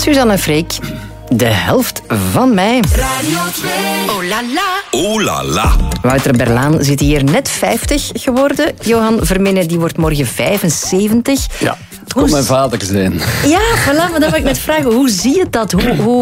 Suzanne en Freek, de helft van mij. Radio 2. Oh la la. Oh la la. Wouter Berlaan zit hier net 50 geworden. Johan Verminnen die wordt morgen 75. Ja, het kon mijn vader zijn. Ja, voilà, maar dat wil ik net vragen. Hoe zie je dat?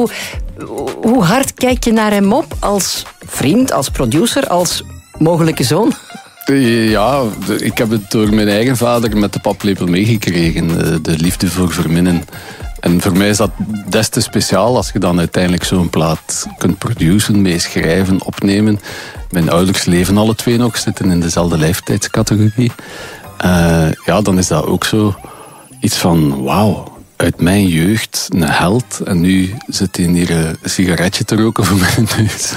Hoe hard kijk je naar hem op als vriend, als producer, als mogelijke zoon? Ja, ik heb het door mijn eigen vader met de paplepel meegekregen. De liefde voor Verminnen. En voor mij is dat des te speciaal als je dan uiteindelijk zo'n plaat kunt produceren, meeschrijven, opnemen. Mijn ouders leven alle twee nog, zitten in dezelfde leeftijdscategorie. Ja, dan is dat ook zo iets van, wauw, uit mijn jeugd, een held. En nu zit hij hier een sigaretje te roken voor mijn neus.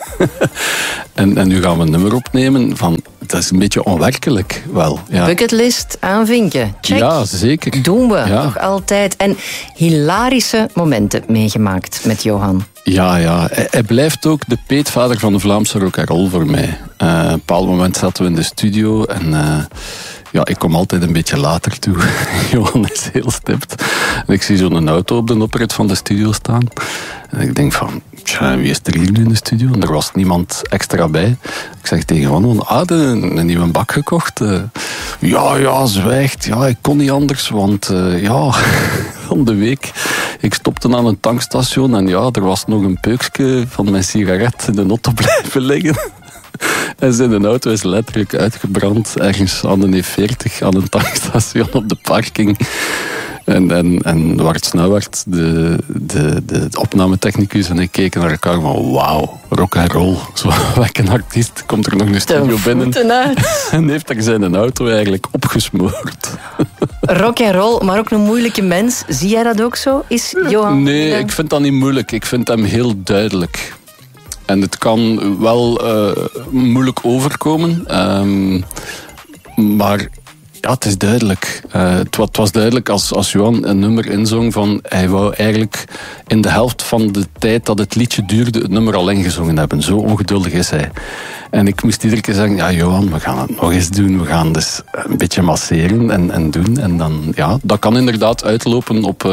En nu gaan we een nummer opnemen van, dat is een beetje onwerkelijk wel. Ja. Bucketlist aanvinken. Check. Ja, zeker. Doen we Ja. nog altijd. En hilarische momenten meegemaakt met Johan. Ja. Hij blijft ook de peetvader van de Vlaamse rock and roll voor mij. Op een bepaald moment zaten we in de studio en ja, ik kom altijd een beetje later toe. Johan is heel stipt. En ik zie zo'n auto op de oprit van de studio staan. En ik denk van, tja, wie is er hier nu in de studio? En er was niemand extra bij. Ik zeg tegen Johan, een nieuwe bak gekocht? Ja, zwijgt. Ja, ik kon niet anders, want ja, van de week. Ik stopte aan een tankstation en ja, er was nog een peukje van mijn sigaret in de auto blijven liggen. En zijn auto is letterlijk uitgebrand ergens aan de E40 aan een tankstation op de parking. En Wart Snauwaert, de opnametechnicus en ik keken naar elkaar van wauw, rock and roll. Zo welke artiest komt er nog in de studio binnen en heeft er zijn auto eigenlijk opgesmoord. Rock and roll, maar ook een moeilijke mens. Zie jij dat ook zo? Is Johan? Nee, ik vind dat niet moeilijk. Ik vind hem heel duidelijk. En het kan wel moeilijk overkomen. Maar ja, het is duidelijk. Het was duidelijk als Johan een nummer inzong van hij wou eigenlijk in de helft van de tijd dat het liedje duurde het nummer al ingezongen hebben. Zo ongeduldig is hij. En ik moest iedere keer zeggen, ja Johan, we gaan het nog eens doen. We gaan dus een beetje masseren en doen. En dan, ja, dat kan inderdaad uitlopen op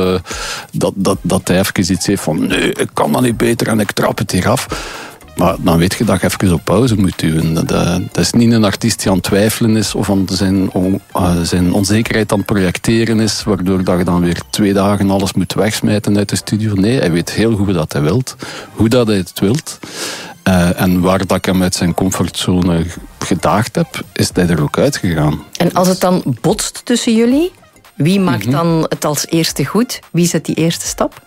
dat hij even iets heeft van nee, ik kan dat niet beter en ik trap het hier af. Maar dan weet je dat je even op pauze moet duwen. Dat is niet een artiest die aan het twijfelen is of aan zijn onzekerheid aan het projecteren is, waardoor dat je dan weer 2 dagen alles moet wegsmijten uit de studio. Nee, hij weet heel goed wat hij wilt, hoe dat hij het wilt. En waar dat ik hem uit zijn comfortzone gedaagd heb, is hij er ook uitgegaan. En als het dan botst tussen jullie, wie maakt dan het als eerste goed? Wie zet die eerste stap?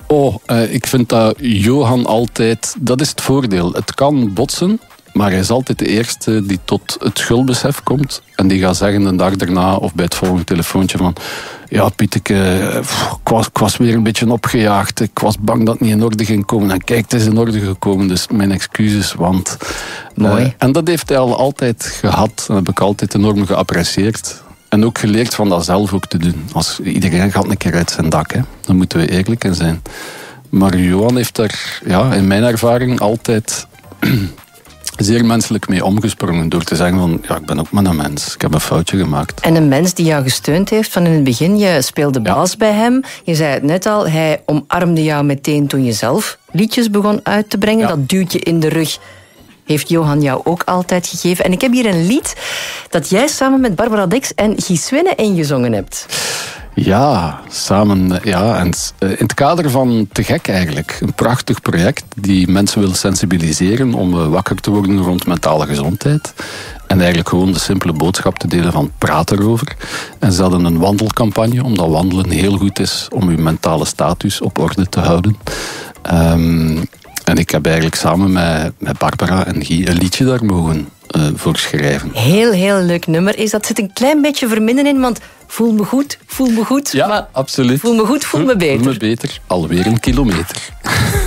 Ik vind dat Johan altijd... Dat is het voordeel. Het kan botsen, maar hij is altijd de eerste die tot het schuldbesef komt. En die gaat zeggen de dag daarna of bij het volgende telefoontje van... Ja, Pieteke, ik was weer een beetje opgejaagd. Ik was bang dat het niet in orde ging komen. En kijk, het is in orde gekomen, dus mijn excuses, want... Mooi. En dat heeft hij al altijd gehad. Dat heb ik altijd enorm geapprecieerd. En ook geleerd van dat zelf ook te doen. Als iedereen gaat een keer uit zijn dak, hè. Dan moeten we eerlijk in zijn. Maar Johan heeft daar, ja, in mijn ervaring altijd zeer menselijk mee omgesprongen. Door te zeggen van, ja, ik ben ook maar een mens. Ik heb een foutje gemaakt. En een mens die jou gesteund heeft van in het begin. Je speelde bas bij hem. Je zei het net al, hij omarmde jou meteen toen je zelf liedjes begon uit te brengen. Ja. Dat duwtje in de rug heeft Johan jou ook altijd gegeven. En ik heb hier een lied dat jij samen met Barbara Dex en Guy Swinne ingezongen hebt. Ja, samen. Ja, en in het kader van Te Gek eigenlijk. Een prachtig project die mensen wil sensibiliseren om wakker te worden rond mentale gezondheid. En eigenlijk gewoon de simpele boodschap te delen van praat erover. En ze hadden een wandelcampagne, omdat wandelen heel goed is om uw mentale status op orde te houden. En ik heb eigenlijk samen met Barbara en Guy een liedje daar mogen voor schrijven. Heel leuk nummer is dat. Zit een klein beetje Verminnen in, want voel me goed. Ja, maar absoluut. Voel me goed, voel me beter. Voel me beter, alweer een kilometer.